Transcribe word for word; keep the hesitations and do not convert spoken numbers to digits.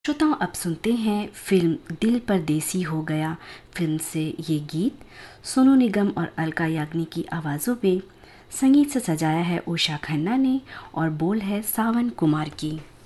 श्रोताओं, अब सुनते हैं फिल्म दिल परदेसी हो गया फिल्म से ये गीत। सोनू निगम और अलका याग्निक की आवाज़ों में संगीत से सजाया है उषा खन्ना ने और बोल है सावन कुमार की।